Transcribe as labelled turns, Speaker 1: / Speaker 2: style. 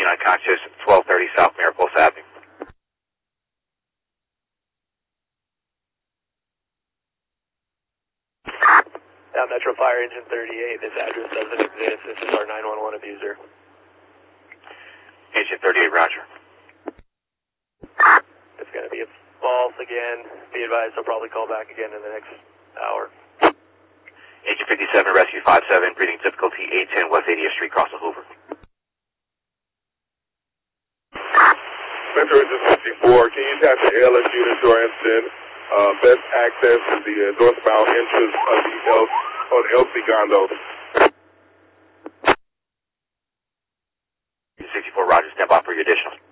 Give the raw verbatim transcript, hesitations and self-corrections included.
Speaker 1: unconscious, twelve thirty South Mariposa Avenue.
Speaker 2: Down Metro Fire Engine thirty-eight, this address doesn't exist. This is our nine one one abuser.
Speaker 1: Engine thirty-eight, roger.
Speaker 2: It's going to be a false again. Be advised, I'll probably call back again in the next hour.
Speaker 1: Engine fifty-seven, Rescue five seven, breathing difficulty, eight ten West eightieth Street, cross the Hoover.
Speaker 3: Metro Engine fifty-four, can you tap the A L S unit to our incident? Uh, best access to the uh, northbound entrance of the L or the L C gondola.
Speaker 1: sixty-four, roger, stand by for your additional.